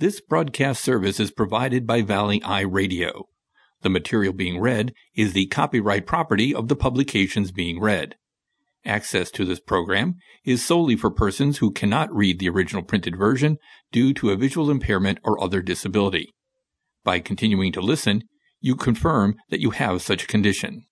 This broadcast service is provided by Valley Eye Radio. The material being read is the copyright property of the publications being read. Access to this program is solely for persons who cannot read the original printed version due to a visual impairment or other disability. By continuing to listen, you confirm that you have such a condition.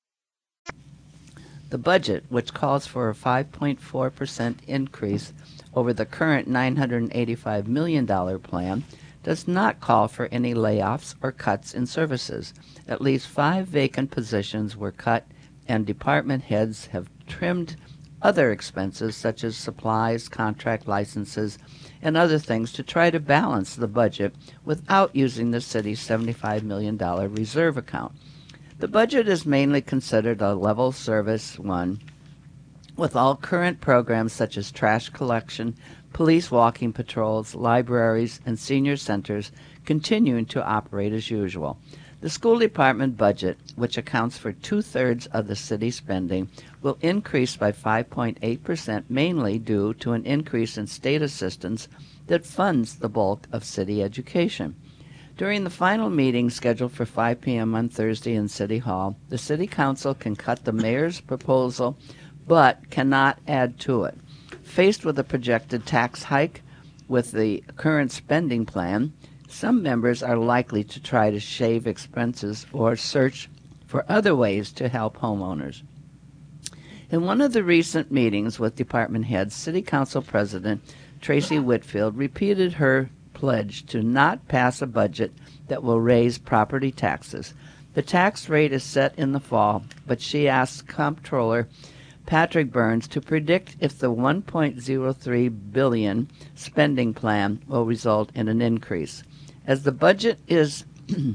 The budget, which calls for a 5.4% increase over the current $985 million plan, does not call for any layoffs or cuts in services. At least 5 vacant positions were cut, and department heads have trimmed other expenses such as supplies, contract licenses, and other things to try to balance the budget without using the city's $75 million reserve account. The budget is mainly considered a level service one, with all current programs such as trash collection, police walking patrols, libraries, and senior centers continuing to operate as usual. The school department budget, which accounts for 2/3 of the city spending, will increase by 5.8%, mainly due to an increase in state assistance that funds the bulk of city education. During the final meeting scheduled for 5 p.m. on Thursday in City Hall, the City Council can cut the mayor's proposal but cannot add to it. Faced with a projected tax hike with the current spending plan, some members are likely to try to shave expenses or search for other ways to help homeowners. In one of the recent meetings with department heads, City Council President Tracy Whitfield repeated her pledge to not pass a budget that will raise property taxes. The tax rate is set in the fall, but she asked Comptroller Patrick Burns to predict if the $1.03 billion spending plan will result in an increase. As the budget is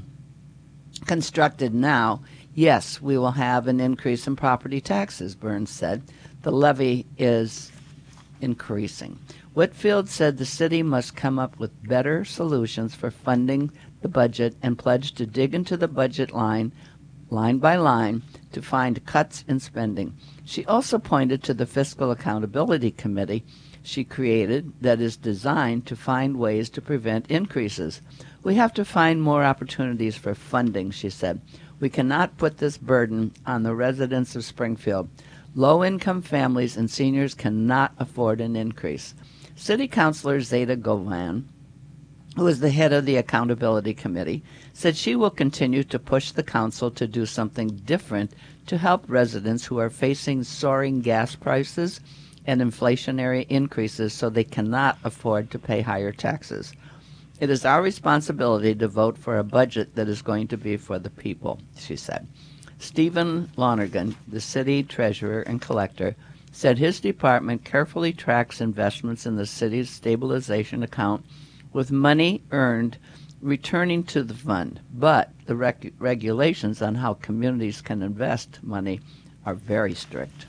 constructed now, yes, we will have an increase in property taxes, Burns said. The levy is increasing. Whitfield said the city must come up with better solutions for funding the budget and pledged to dig into the budget line by line, to find cuts in spending. She also pointed to the Fiscal Accountability Committee she created that is designed to find ways to prevent increases. We have to find more opportunities for funding, she said. We cannot put this burden on the residents of Springfield. Low-income families and seniors cannot afford an increase. City Councilor Zeta Govan, who is the head of the Accountability Committee, said she will continue to push the council to do something different to help residents who are facing soaring gas prices and inflationary increases so they cannot afford to pay higher taxes. It is our responsibility to vote for a budget that is going to be for the people, she said. Stephen Lonergan, the city treasurer and collector, said his department carefully tracks investments in the city's stabilization account with money earned returning to the fund, but the regulations on how communities can invest money are very strict.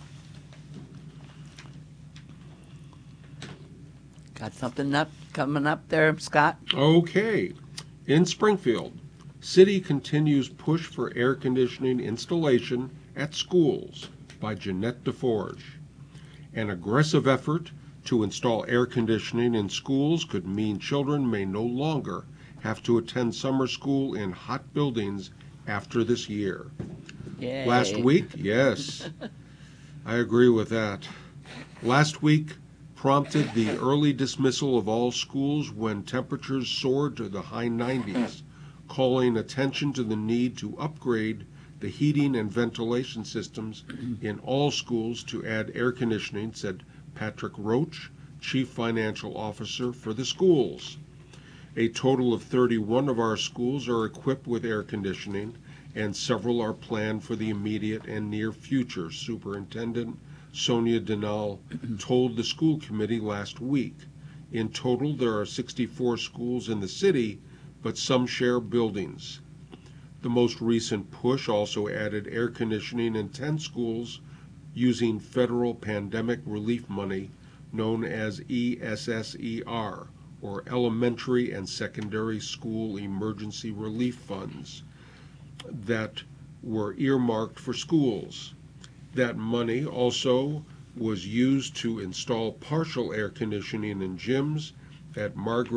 Got something coming up there, Scott? Okay. In Springfield, city continues push for air conditioning installation at schools by Jeanette DeForge. An aggressive effort to install air conditioning in schools could mean children may no longer have to attend summer school in hot buildings after this year. Yay. Last week, yes, I agree with that. Last week prompted the early dismissal of all schools when temperatures soared to the high 90s, calling attention to the need to upgrade the heating and ventilation systems in all schools to add air conditioning, said Patrick Roach, Chief Financial Officer for the schools. A total of 31 of our schools are equipped with air conditioning, and several are planned for the immediate and near future, Superintendent Sonia Denal told the school committee last week. In total, there are 64 schools in the city, but some share buildings. The most recent push also added air conditioning in 10 schools using federal pandemic relief money known as ESSER, or Elementary and Secondary School Emergency Relief Funds, that were earmarked for schools. That money also was used to install partial air conditioning in gyms at Margaret